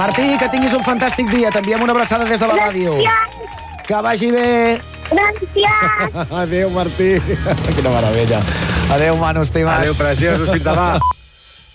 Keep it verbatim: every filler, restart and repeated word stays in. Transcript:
Martí, que tinguis un fantàstic dia. T'enviem una abraçada des de la ràdio. Que vagi bé. Gràcies. Adéu, Martí. Quina meravella. Adéu, Manu, estimat. Adéu, preciosos. Fins demà.